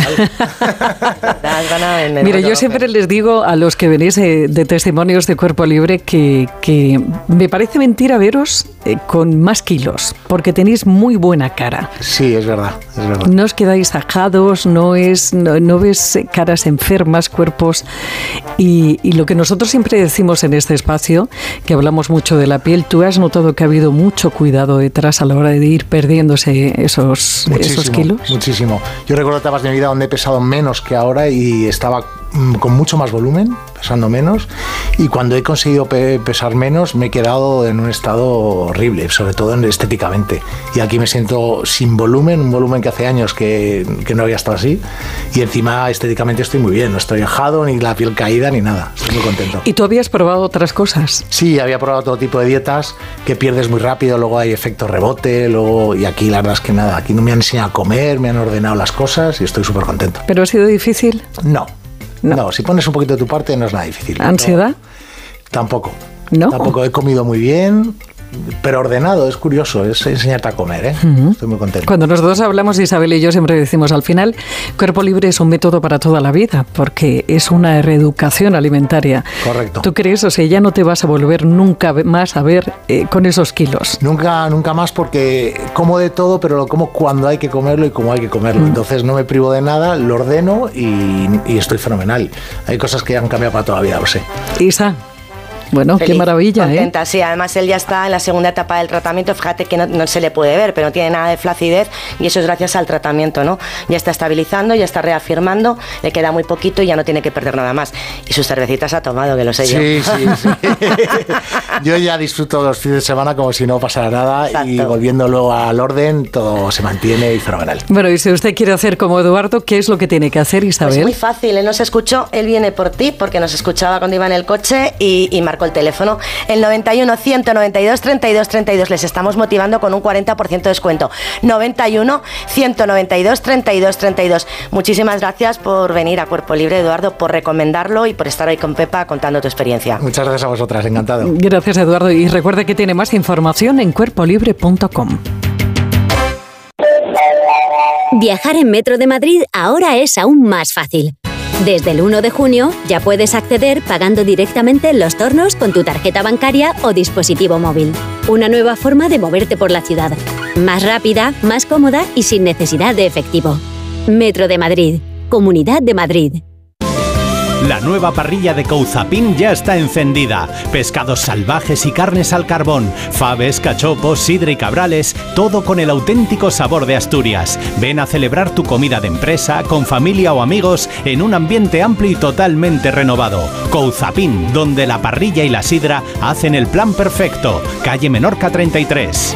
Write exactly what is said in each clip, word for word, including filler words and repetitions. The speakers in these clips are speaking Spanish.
Mire, yo siempre les digo a los que venís de, de testimonios de Cuerpo Libre que, que me parece mentira veros eh, con más kilos, porque tenéis muy buena cara. Sí, es verdad, es verdad. No os quedáis ajados, no, es, no, no ves caras enfermas, cuerpos. Y, y lo que nosotros siempre decimos en este espacio, que hablamos mucho de la piel, tú has notado que ha habido mucho cuidado detrás a la hora de ir perdiéndose esos, esos kilos. Muchísimo. Yo recuerdo etapas de mi vida donde he pesado menos que ahora y estaba mm, con mucho más volumen, pesando menos, y cuando he conseguido pe- pesar menos me he quedado en un estado horrible, sobre todo estéticamente. Y aquí me siento sin volumen, un volumen que hace años que, que no había estado así, y encima estéticamente estoy muy bien, no estoy ajado, ni la piel caída, ni nada. Estoy muy contento. ¿Y tú habías probado otras cosas? Sí, había probado todo tipo de dietas que pierdes muy rápido, luego hay efecto rebote, luego, y aquí la verdad es que nada, aquí no me han enseñado a comer, me han ordenado las cosas y estoy súper contento. ¿Pero ha sido difícil? No. No. no, si pones un poquito de tu parte no es nada difícil. ¿Ansiedad? No, tampoco. ¿No? Tampoco, he comido muy bien, pero ordenado, es curioso, es enseñarte a comer, ¿eh? Uh-huh. Estoy muy contento. Cuando nosotros hablamos, Isabel y yo siempre decimos, al final, Cuerpo Libre es un método para toda la vida, porque es una reeducación alimentaria. Correcto. ¿Tú crees? O sea, ya no te vas a volver nunca más a ver eh, con esos kilos. Nunca, nunca más, porque como de todo, pero lo como cuando hay que comerlo y como hay que comerlo. Mm. Entonces no me privo de nada, lo ordeno y, y estoy fenomenal. Hay cosas que han cambiado para toda la vida, lo sé. Isa. Bueno, feliz, qué maravilla, contenta, ¿eh? Sí, además él ya está en la segunda etapa del tratamiento, fíjate que no, no se le puede ver, pero no tiene nada de flacidez y eso es gracias al tratamiento, ¿no? Ya está estabilizando, ya está reafirmando, le queda muy poquito y ya no tiene que perder nada más. Y sus cervecitas ha tomado, que lo sé sí, yo. Sí, sí, yo ya disfruto los fines de semana como si no pasara nada. Exacto. Y volviendo luego al orden, todo se mantiene y fenomenal. Bueno, y si usted quiere hacer como Eduardo, ¿qué es lo que tiene que hacer, Isabel? Pues muy fácil, él nos escuchó, él viene por ti, porque nos escuchaba cuando iba en el coche y, y marcó el teléfono. El noventa y uno, ciento noventa y dos, treinta y dos, treinta y dos. Les estamos motivando con un cuarenta por ciento de descuento. noventa y uno, ciento noventa y dos, treinta y dos, treinta y dos. Muchísimas gracias por venir a Cuerpo Libre, Eduardo, por recomendarlo y por estar hoy con Pepa contando tu experiencia. Muchas gracias a vosotras, encantado. Gracias, Eduardo. Y recuerde que tiene más información en cuerpo libre punto com. Viajar en Metro de Madrid ahora es aún más fácil. Desde el uno de junio ya puedes acceder pagando directamente en los tornos con tu tarjeta bancaria o dispositivo móvil. Una nueva forma de moverte por la ciudad. Más rápida, más cómoda y sin necesidad de efectivo. Metro de Madrid. Comunidad de Madrid. La nueva parrilla de Couzapin ya está encendida. Pescados salvajes y carnes al carbón, faves, cachopos, sidra y cabrales, todo con el auténtico sabor de Asturias. Ven a celebrar tu comida de empresa, con familia o amigos, en un ambiente amplio y totalmente renovado. Couzapin, donde la parrilla y la sidra hacen el plan perfecto. Calle Menorca treinta y tres.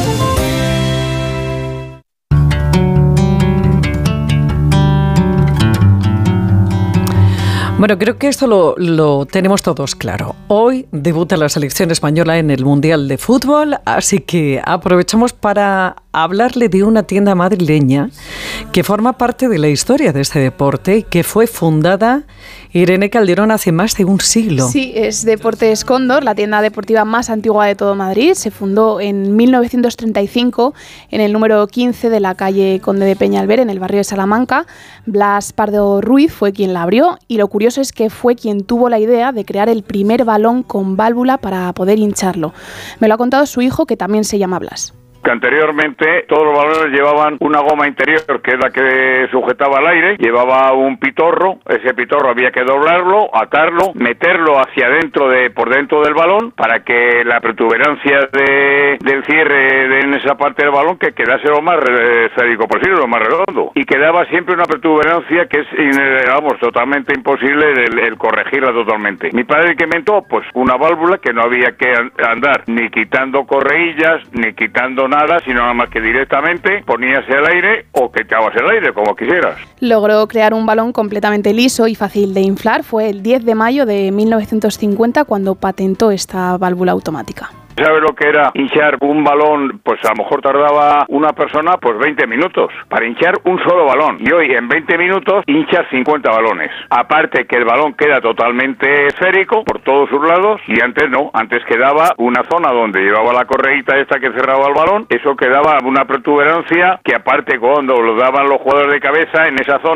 Bueno, creo que esto lo, lo tenemos todos claro. Hoy debuta la selección española en el Mundial de Fútbol, así que aprovechamos para hablarle de una tienda madrileña que forma parte de la historia de este deporte y que fue fundada, Irene Calderón, hace más de un siglo. Sí, es Deportes Cóndor, la tienda deportiva más antigua de todo Madrid. Se fundó en mil novecientos treinta y cinco en el número quince de la calle Conde de Peñalver, en el barrio de Salamanca. Blas Pardo Ruiz fue quien la abrió y lo curioso es que fue quien tuvo la idea de crear el primer balón con válvula para poder hincharlo. Me lo ha contado su hijo, que también se llama Blas. Que anteriormente todos los balones llevaban una goma interior que es la que sujetaba al aire, llevaba un pitorro, ese pitorro había que doblarlo, atarlo, meterlo hacia adentro de por dentro del balón para que la protuberancia de, del cierre de, en esa parte del balón que quedase lo más esférico posible, lo más redondo, y quedaba siempre una protuberancia que es, vamos, totalmente imposible el, el corregirla totalmente. Mi padre que inventó, pues una válvula que no había que andar ni quitando correillas, ni quitando nada, sino nada más que directamente ponías el aire o quitabas el aire, como quisieras. Logró crear un balón completamente liso y fácil de inflar. Fue el diez de mayo de mil novecientos cincuenta cuando patentó esta válvula automática. ¿Sabe lo que era hinchar un balón? Pues a lo mejor tardaba una persona pues veinte minutos para hinchar un solo balón. Y hoy en veinte minutos hinchas cincuenta balones. Aparte que el balón queda totalmente esférico por todos sus lados y antes no. Antes quedaba una zona donde llevaba la correíta esta que cerraba el balón. Eso quedaba una protuberancia que aparte cuando lo daban los jugadores de cabeza en esa zona